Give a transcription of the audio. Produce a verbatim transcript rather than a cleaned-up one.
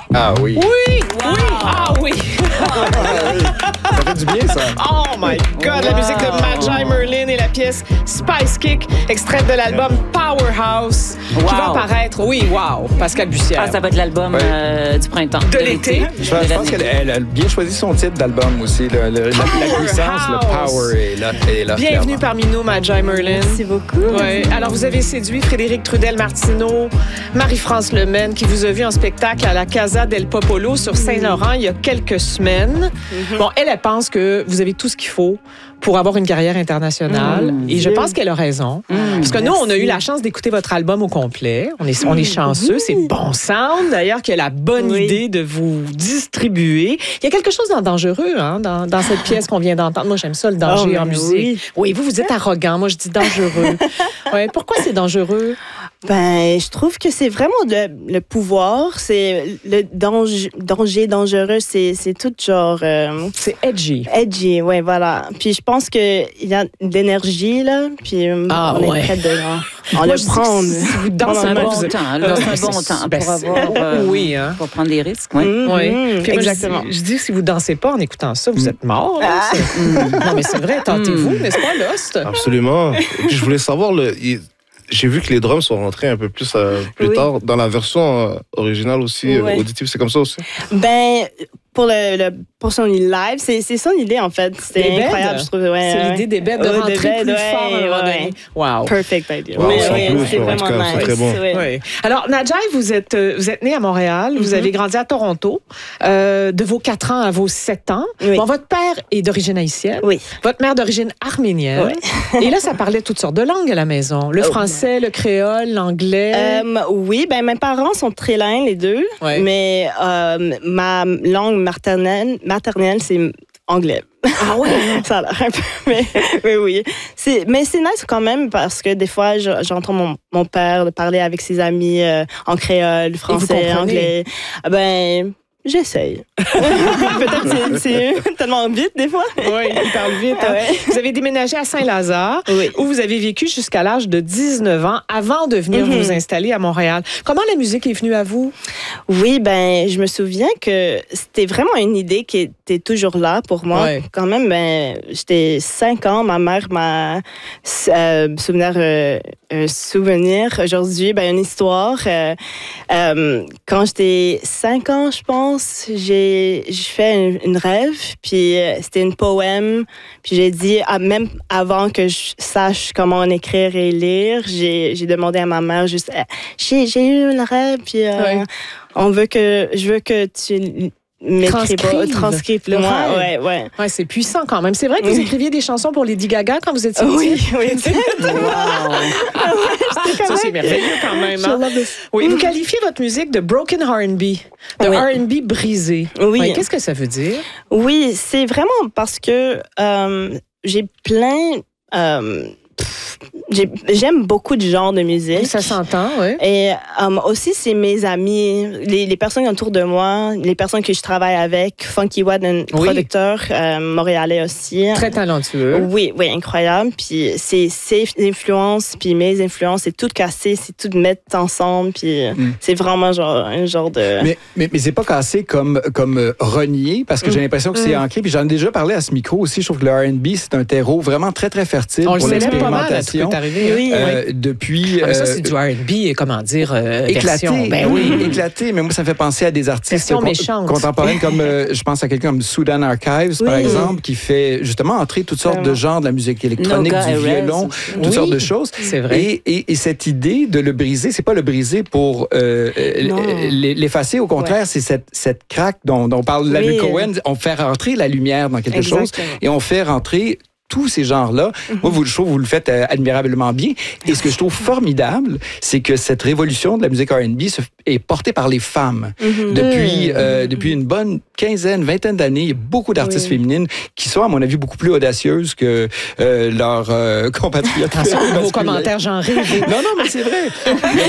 Ah oui. Oui, Wow. oui, ah oui. Ça fait du bien, ça. Oh my God, la Wow. musique de Magi Merlin et la pièce Spice Kick, extraite de l'album Powerhouse, qui Wow. va apparaître. Oui, wow, Pascal Bussière. Ah, ça va être l'album Ouais. euh, du printemps. De l'été. Je, je pense qu'elle elle a bien choisi son titre d'album aussi. Le, le- la, la puissance, le power est là. Est là Bienvenue clairement. parmi nous, Magi Merlin. Merci beaucoup. Ouais. Alors, vous avez séduit Frédéric Trudel-Martineau, Marie-France Lemaine, qui vous a vu en spectacle à la Casa del Popolo sur Saint-Laurent il y a quelques semaines. Bon, elle, elle pense que vous avez tout ce qu'il faut pour avoir une carrière internationale. Mmh. Et je pense qu'elle a raison. Parce que nous, on a eu la chance d'écouter votre album au complet. On est, on est chanceux. C'est bon sound, d'ailleurs, qui a la bonne Oui. idée de vous distribuer. Il y a quelque chose de dangereux hein, dans, dans cette pièce qu'on vient d'entendre. Moi, j'aime ça, le danger Oh, en mais musique. oui. Oui, vous, vous êtes arrogant. Moi, je dis dangereux. Ouais, pourquoi c'est dangereux? Ben, je trouve que c'est vraiment le, le pouvoir, c'est le danger, danger dangereux, c'est, c'est tout genre euh, C'est edgy. edgy, ouais, voilà. Puis je pense que il y a de l'énergie là, puis euh, Ah, on ouais. est prêt de en, en Moi, le je dis que prendre. si vous dansez C'est un mal, bon vous êtes- temps. Ah, là, C'est ben, un bon c'est- temps ben, pour c'est- avoir... euh, Oui, hein. Pour prendre des risques, oui. Mhm, Oui. Puis moi, je- exactement. Je, dis que si vous dansez pas en écoutant ça, vous êtes mort. là. Ah. C'est- Non, mais c'est vrai, tentez-vous, n'est-ce pas, Lost? Absolument. Et puis, je voulais savoir, le, il- j'ai vu que les drums sont rentrés un peu plus euh, plus Oui. tard dans la version euh, originale aussi, euh, Ouais. auditive. C'est comme ça aussi. Ben, pour le, le pour son live, c'est, c'est son idée en fait. Des C'était beds? incroyable, je trouve. Ouais, C'est ouais. l'idée des bêtes de Ouais, des rentrer beds, plus ouais, fort à un moment ouais. donné. Wow. Perfect idea. Wow, Oui, c'est oui, cool, c'est ça. En vraiment tout cas, c'est nice. très bon. Ouais. Oui. Alors, Nadjaï, vous êtes, euh, vous êtes née à Montréal, vous Mhm. avez grandi à Toronto, euh, de vos quatre ans à vos sept ans. Oui. Bon, votre père est d'origine haïtienne, Oui. votre mère d'origine arménienne. Et là, ça parlait toutes sortes de langues à la maison. Le Oh. français, le créole, l'anglais. Euh, oui, ben mes parents sont trilingues les deux, Ouais. mais euh, ma langue maternelle, maternelle c'est anglais. Ah ouais? Ça a l'air un peu, mais, mais oui. C'est, mais c'est nice quand même parce que des fois, je- j'entends mon, mon père parler avec ses amis euh, en créole, français, comprenez? anglais. Ah ben, j'essaye. Peut-être c'est, c'est tellement vite des fois. Oui, il parle vite. hein. Ah ouais. Vous avez déménagé à Saint-Lazare, Oui. où vous avez vécu jusqu'à l'âge de dix-neuf ans avant de venir Mhm. vous installer à Montréal. Comment la musique est venue à vous? Oui, ben, je me souviens que c'était vraiment une idée qui était toujours là pour moi. Ouais. Quand même, ben, j'étais cinq ans, ma mère m'a euh, souvenir, euh, un souvenir aujourd'hui, ben, une histoire. Euh, euh, quand j'étais cinq ans, je pense, j'ai, j'ai fait une, une rêve, puis euh, c'était un poème, puis j'ai dit, ah, même avant que je sache comment écrire et lire, j'ai, j'ai demandé à ma mère juste, euh, j'ai, j'ai eu un rêve, puis euh, Ouais. on veut que, je veux que tu m'écris pas, Transcrive transcrive le pour moi. rêve. Ouais, ouais. Ouais, c'est puissant quand même. C'est vrai que vous écriviez des chansons pour Lady Gaga quand vous étiez Oui, petite? oui, exactement. Ça, c'est merveilleux quand même. hein? Oui, vous qualifiez votre musique de broken R and B, de Oui. R and B brisé. Oui. Ouais, qu'est-ce que ça veut dire? Oui, c'est vraiment parce que euh, j'ai plein. euh, pff, j'ai- j'aime beaucoup de genres de musique. Ça s'entend, oui. Et euh, aussi, c'est mes amis, les, les personnes autour de moi, les personnes que je travaille avec. Funky Wad, un Oui. producteur euh, montréalais aussi. Très talentueux. Oui, oui, incroyable. Puis c'est ses influences, puis mes influences, c'est tout cassé, c'est tout mettre ensemble. Puis Mm. c'est vraiment genre un genre de. Mais, mais, mais c'est pas cassé comme, comme euh, renié, parce que j'ai l'impression que c'est Mm. ancré. Puis j'en ai déjà parlé à ce micro aussi. Je trouve que le R and B, c'est un terreau vraiment très, très fertile On le pour sait même pas mal, là, tout l'expérimentation. peut arriver. Oui. Euh, depuis. Ah, mais ça, euh, c'est du R and B, et comment dire, euh, éclaté. version. Ben oui. Éclaté, mais moi, ça me fait penser à des artistes Version con- méchante. contemporaines comme, euh, je pense à quelqu'un comme Sudan Archives, par Oui. exemple, qui fait justement entrer toutes sortes de Vraiment. genres de la musique électronique, Noga du et Rez violon, aussi. toutes Oui, sortes de choses. c'est vrai. Et, et, et cette idée de le briser, c'est pas le briser pour euh, Non. l- l'effacer, au contraire, c'est cette, cette craque dont, dont parle Larry Oui. Cohen. On fait rentrer la lumière dans quelque chose Exactement. et on fait rentrer tous ces genres-là. Moi, vous, je trouve que vous le faites euh, admirablement bien. Et ce que je trouve formidable, c'est que cette révolution de la musique R and B se- est portée par les femmes. Mhm. Depuis, euh, depuis une bonne quinzaine, vingtaine d'années, il y a beaucoup d'artistes Oui. féminines qui sont, à mon avis, beaucoup plus audacieuses que euh, leurs euh, compatriotes. Attention, vos masculins. commentaires genrés. Non, non, mais c'est vrai.